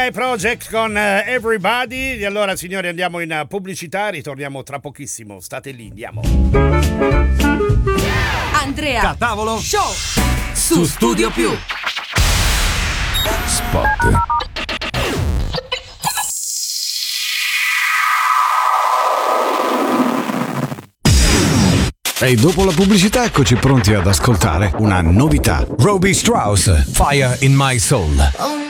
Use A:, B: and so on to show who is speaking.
A: Sky Project con Everybody. E allora, signori, andiamo in pubblicità, ritorniamo tra pochissimo. State lì, andiamo.
B: Andrea
C: Catavolo
B: Show su Studio Più.
D: Spot. E dopo la pubblicità eccoci pronti ad ascoltare una novità. Robbie Strauss, Fire in My Soul.